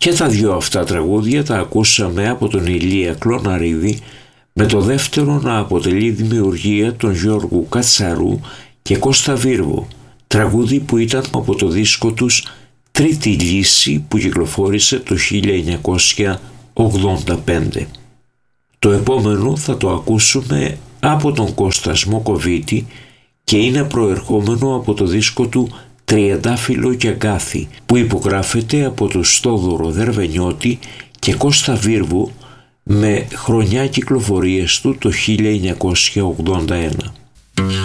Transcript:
Και τα δυο αυτά τραγούδια τα ακούσαμε από τον Ηλία Κλωναρίδη, με το δεύτερο να αποτελεί δημιουργία των Γιώργου Κατσαρού και Κώστα Βίρβο, τραγούδι που ήταν από το δίσκο τους Τρίτη Λύση που κυκλοφόρησε το 1985. Το επόμενο θα το ακούσουμε από τον Κώστα Σμοκοβίτη και είναι προερχόμενο από το δίσκο του Τριαντάφυλλο και Αγκάθι που υπογράφεται από τον Στόδωρο Δερβενιώτη και Κώστα Βίρβου με χρονιά κυκλοφορίες του το 1981.